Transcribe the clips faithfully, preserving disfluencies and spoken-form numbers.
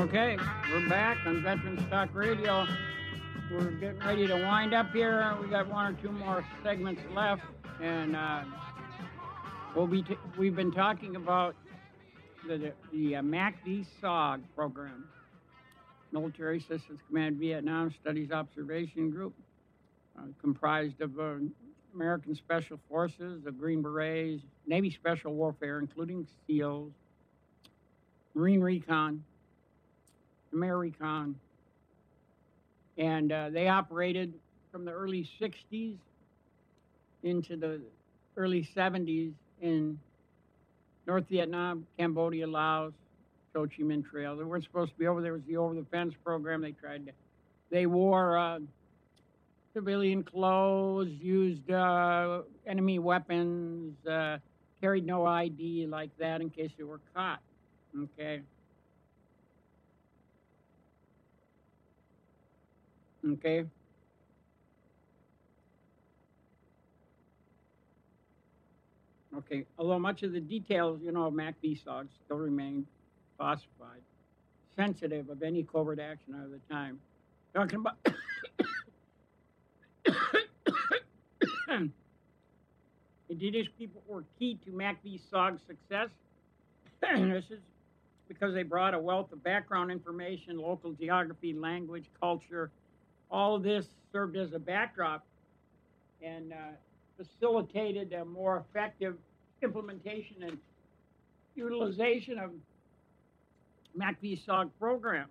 Okay, we're back on Veterans Talk Radio. We're getting ready to wind up here. We got one or two more segments left, and uh, we'll be t- we've been talking about the the, the uh, MACV-SOG program, Military Assistance Command Vietnam Studies Observation Group, uh, comprised of uh, American Special Forces, the Green Berets, Navy Special Warfare, including SEALs, Marine Recon, Americon, and uh, they operated from the early sixties into the early seventies in North Vietnam, Cambodia, Laos, Ho Chi Minh Trail. They weren't supposed to be over there. It was the over the fence program. They tried to, they wore uh, civilian clothes, used uh, enemy weapons, uh, carried no I D like that in case they were caught. Okay. Okay. Okay. Although much of the details, you know, of MACV-SOG still remain classified, sensitive of any covert action at the time. Talking about indigenous people were key to MACV-SOG's success. This is because they brought a wealth of background information, local geography, language, culture. All of this served as a backdrop and uh, facilitated a more effective implementation and utilization of MACV-SOG program.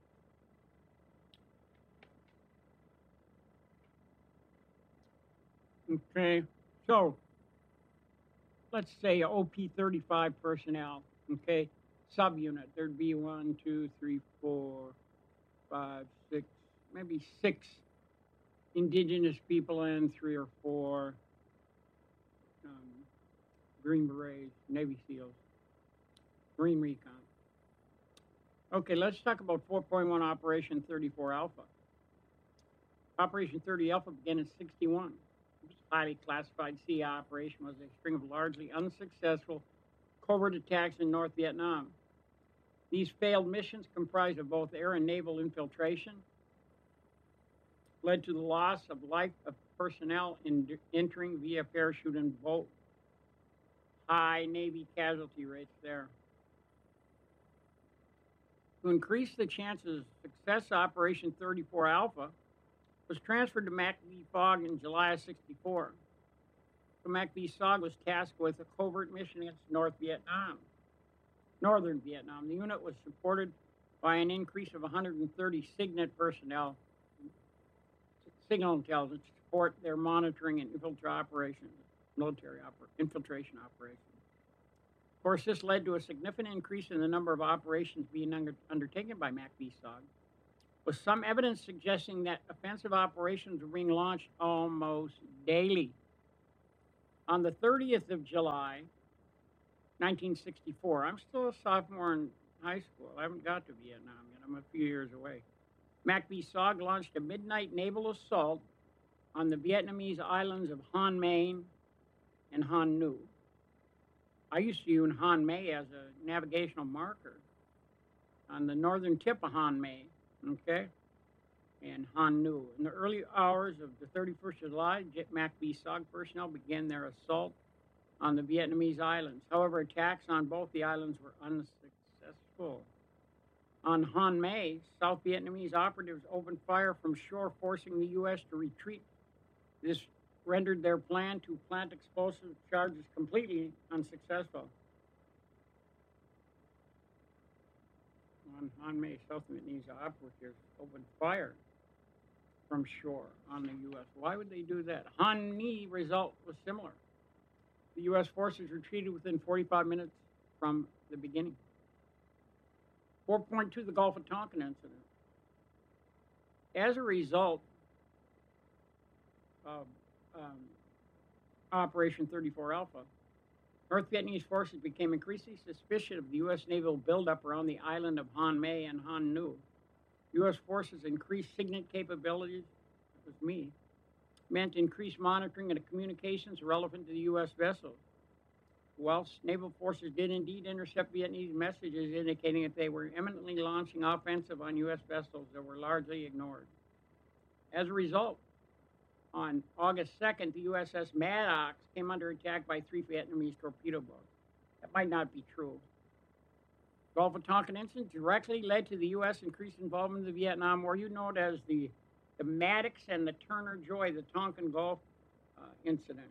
Okay, so let's say O P thirty-five personnel, okay, subunit. There'd be one, two, three, four, five, six, maybe six indigenous people and three or four um, Green Berets, Navy SEALs, Marine Recon. Okay, let's talk about four point one Operation thirty-four Alpha. Operation thirty Alpha began in sixty-one. This highly classified sea operation was a string of largely unsuccessful covert attacks in North Vietnam. These failed missions, comprised of both air and naval infiltration, led to the loss of life of personnel in entering via parachute and boat. High Navy casualty rates there. To increase the chances of success, Operation thirty-four Alpha was transferred to MACV-SOG in July of sixty-four. So MACV-SOG was tasked with a covert mission against North Vietnam, Northern Vietnam. The unit was supported by an increase of one hundred thirty SIGINT personnel, signal intelligence, to support their monitoring and infiltration operations, military oper- infiltration operations. Of course, this led to a significant increase in the number of operations being under- undertaken by MACV-SOG, with some evidence suggesting that offensive operations were being launched almost daily. On the thirtieth of July, nineteen sixty-four, I'm still a sophomore in high school. I haven't got to Vietnam yet. I'm a few years away. MACV-SOG launched a midnight naval assault on the Vietnamese islands of Han Mein and Han Nu. I used to use Han Mei as a navigational marker on the northern tip of Han Mei, okay, and Han Nu. In the early hours of the thirty-first of July, MACV-SOG personnel began their assault on the Vietnamese islands. However, attacks on both the islands were unsuccessful. On Han Mei, South Vietnamese operatives opened fire from shore, forcing the U S to retreat. This rendered their plan to plant explosive charges completely unsuccessful. On Han Mei, South Vietnamese operatives opened fire from shore on the U S. Why would they do that? Han Ni result was similar. The U S forces retreated within forty-five minutes from the beginning. four point two, the Gulf of Tonkin incident. As a result of um, Operation thirty-four Alpha, North Vietnamese forces became increasingly suspicious of the U S naval buildup around the island of Han Mei and Han Nu. U S forces increased SIGINT capabilities, that was me, meant increased monitoring and communications relevant to the U S vessels. Welsh naval forces did indeed intercept Vietnamese messages indicating that they were imminently launching offensive on U S vessels that were largely ignored. As a result, on August second, the U S S Maddox came under attack by three Vietnamese torpedo boats. That might not be true. Gulf of Tonkin incident directly led to the U S increased involvement in the Vietnam War. You know it as the, the Maddox and the Turner Joy, the Tonkin Gulf uh, incident.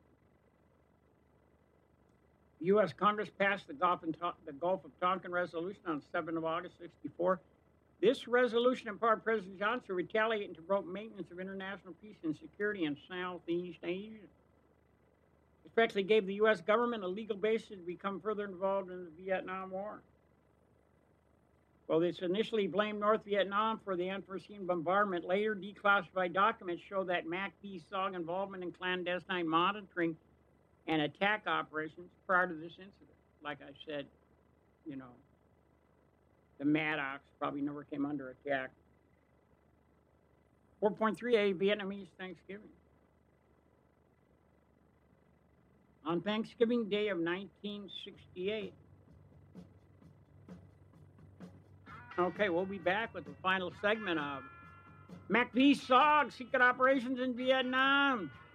The U S Congress passed the Gulf, and the Gulf of Tonkin Resolution on seventh of August, sixty-four. This resolution empowered President Johnson to retaliate and to promote maintenance of international peace and security in Southeast Asia. It effectively gave the U S government a legal basis to become further involved in the Vietnam War. Well, this initially blamed North Vietnam for the unforeseen bombardment. Later, declassified documents show that MACV-SOG involvement in clandestine monitoring and attack operations prior to this incident. Like I said, you know, the Maddox probably never came under attack. four point three A, Vietnamese Thanksgiving. On Thanksgiving Day of nineteen sixty-eight. Okay, we'll be back with the final segment of MACV-SOG, Secret Operations in Vietnam.